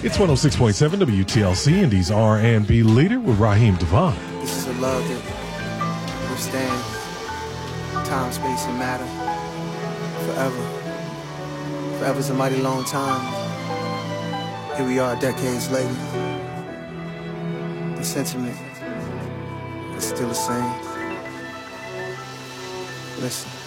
It's 106.7 WTLC, Indy's R&B leader with Raheem DeVaughn. This is a love that withstands time, space, and matter forever. Forever's a mighty long time. Here we are decades later. The sentiment is still the same. Listen.